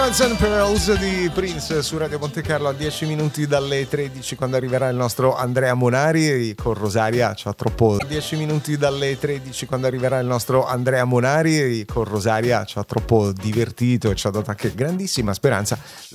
Diamonds and Pearls di Prince su Radio Monte Carlo a 10 minuti dalle 13, quando arriverà il nostro Andrea Monari con Rosaria. C'ha troppo 10 minuti dalle 13, quando arriverà il nostro Andrea Monari con Rosaria. Ci ha troppo divertito e ci ha dato anche grandissima speranza.